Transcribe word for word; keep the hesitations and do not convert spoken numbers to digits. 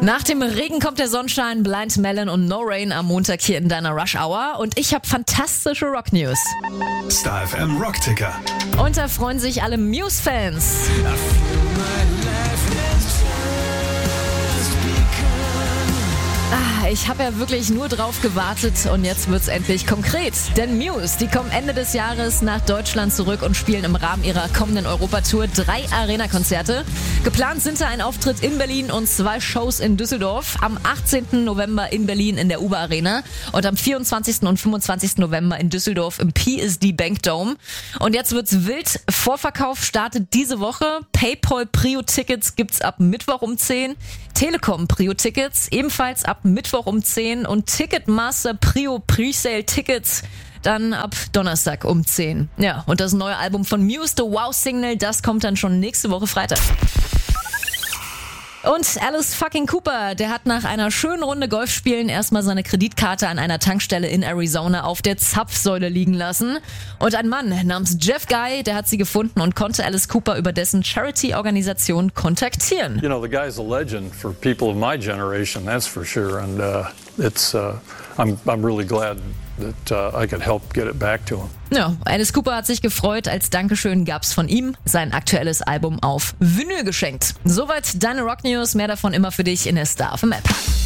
Nach dem Regen kommt der Sonnenschein, Blind Melon und No Rain am Montag hier in deiner Rush Hour. Und ich habe fantastische Rock-News. Star F M Rockticker. Und da freuen sich alle Muse-Fans. Ah, ich habe ja wirklich nur drauf gewartet und jetzt wird's endlich konkret. Denn Muse, die kommen Ende des Jahres nach Deutschland zurück und spielen im Rahmen ihrer kommenden Europatour drei Arena-Konzerte. Geplant sind da ein Auftritt in Berlin und zwei Shows in Düsseldorf. Am achtzehnten November in Berlin in der U B A Arena und am vierundzwanzigsten und fünfundzwanzigsten November in Düsseldorf im P S D Bank Dome. Und jetzt wird's wild. Vorverkauf startet diese Woche. PayPal Prio-Tickets gibt's ab Mittwoch um zehn. Telekom Prio-Tickets ebenfalls ab Mittwoch um zehn und Ticketmaster Prio Presale Tickets dann ab Donnerstag um zehn. Ja, und das neue Album von Muse, The Wow Signal, das kommt dann schon nächste Woche Freitag. Und Alice fucking Cooper, der hat nach einer schönen Runde Golf spielen erstmal seine Kreditkarte an einer Tankstelle in Arizona auf der Zapfsäule liegen lassen. Und ein Mann namens Jeff Guy, der hat sie gefunden und konnte Alice Cooper über dessen Charity-Organisation kontaktieren. You know, the guy's a legend for people of my generation, that's for sure. And uh, it's, uh, I'm, I'm really glad that uh, I could help get it back to him. Ja, Alice Cooper hat sich gefreut. Als Dankeschön gab's von ihm sein aktuelles Album auf Vinyl geschenkt. Soweit deine Rock News. Mehr davon immer für dich in der Star F M App.